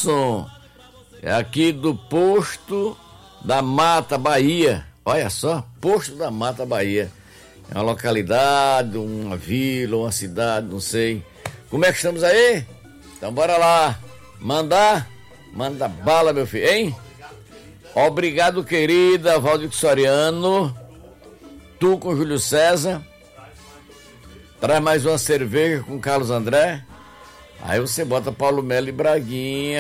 Edson, é aqui do Posto da Mata, Bahia. Olha só, Posto da Mata, Bahia. É uma localidade, uma vila, uma cidade, não sei. Como é que estamos aí? Então bora lá. Manda bala, meu filho, hein? Obrigado, querida Valdir Soriano. Tu com Júlio César. Traz mais uma cerveja com Carlos André. Aí você bota Paulo Melo e Braguinha.